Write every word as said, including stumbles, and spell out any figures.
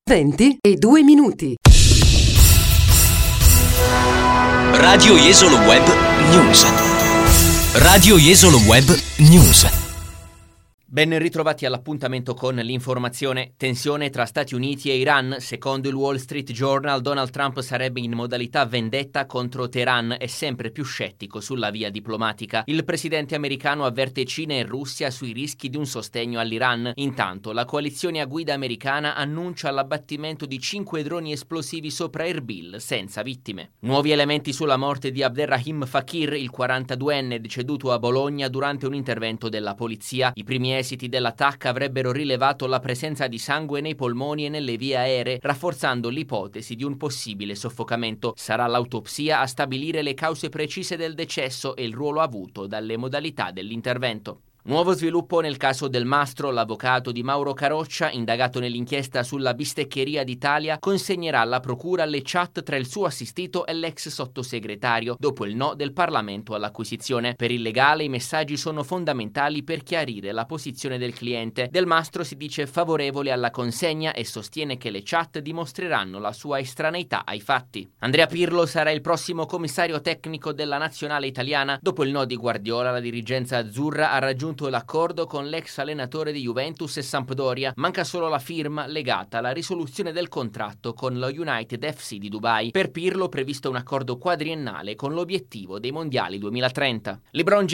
venti e due minuti. Radio Jesolo Web News. Radio Jesolo Web News. Ben ritrovati all'appuntamento con l'informazione. Tensione tra Stati Uniti e Iran. Secondo il Wall Street Journal, Donald Trump sarebbe in modalità vendetta contro Teheran e sempre più scettico sulla via diplomatica. Il presidente americano avverte Cina e Russia sui rischi di un sostegno all'Iran. Intanto, la coalizione a guida americana annuncia l'abbattimento di cinque droni esplosivi sopra Erbil, senza vittime. Nuovi elementi sulla morte di Abderrahim Fakir, il quarantaduenne deceduto a Bologna durante un intervento della polizia. I primi esiti dell'attacco avrebbero rilevato la presenza di sangue nei polmoni e nelle vie aeree, rafforzando l'ipotesi di un possibile soffocamento. Sarà l'autopsia a stabilire le cause precise del decesso e il ruolo avuto dalle modalità dell'intervento. Nuovo sviluppo nel caso Del Mastro. L'avvocato di Mauro Caroccia, indagato nell'inchiesta sulla bisteccheria d'Italia, consegnerà alla procura le chat tra il suo assistito e l'ex sottosegretario, dopo il no del Parlamento all'acquisizione. Per il legale i messaggi sono fondamentali per chiarire la posizione del cliente. Del Mastro si dice favorevole alla consegna e sostiene che le chat dimostreranno la sua estraneità ai fatti. Andrea Pirlo sarà il prossimo commissario tecnico della nazionale italiana. Dopo il no di Guardiola, la dirigenza azzurra ha raggiunto l'accordo con l'ex allenatore di Juventus e Sampdoria. Manca solo la firma legata alla risoluzione del contratto con lo United F C di Dubai. Per Pirlo previsto un accordo quadriennale con l'obiettivo dei mondiali duemilatrenta. LeBron